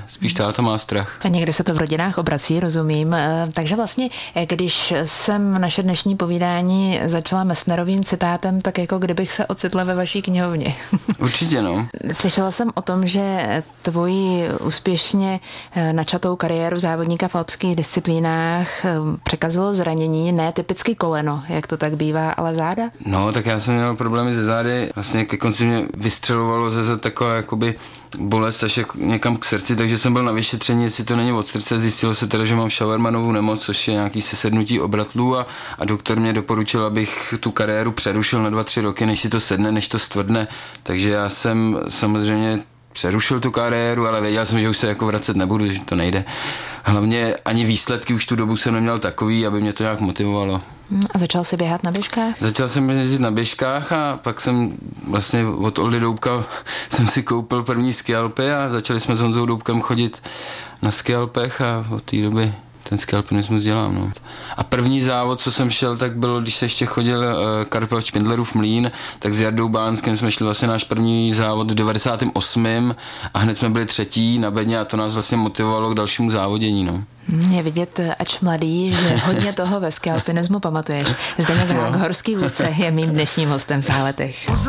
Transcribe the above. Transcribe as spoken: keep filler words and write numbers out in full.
spíš táta má strach. A někde se to v rodinách obrací, rozumím. Takže vlastně, když jsem naše dnešní povídání začala Messnerovým citátem, tak jako kdybych se ocitla ve vaší knihovně. Určitě, no. Slyšela jsem o tom, že tvoji úspěšně načatou kariéru závodníka v alpských disciplínách překazilo zranění, ne typicky koleno, jak to tak bývá, ale záda? No, tak já jsem měl problémy ze zády. Vlastně ke konci mě vystřelovalo ze zad taková jakoby bolest až jak někam k srdci, takže jsem byl na vyšetření, jestli to není od srdce. Zjistilo se teda, že mám Schauermannovu nemoc, což je nějaký sesednutí obratlů a, a doktor mě doporučil, abych tu kariéru přerušil na dva, tři roky, než si to sedne, než to stvrdne. Takže já jsem samozřejmě přerušil tu kariéru, ale věděl jsem, že už se jako vracet nebudu, že to nejde. Hlavně ani výsledky už tu dobu jsem neměl takový, aby mě to nějak motivovalo. A začal jsi běhat na běžkách? Začal jsem jezdit na běžkách a pak jsem vlastně od Oldy Doubka jsem si koupil první skialpy a začali jsme s Honzou Doubkem chodit na skialpech a od té doby ten skialpinismus dělám. No. A první závod, co jsem šel, tak bylo, když se ještě chodil uh, Karpov Špindlerův mlýn, tak s Jardou Bánskem jsme šli vlastně náš první závod v devadesátém osmém a hned jsme byli třetí na bedně a to nás vlastně motivovalo k dalšímu závodění. No. Je vidět, ač mladý, že hodně toho ve skialpinismu pamatuješ. Zdeněk Hák, horský vůdce, je mým dnešním hostem v Záletech.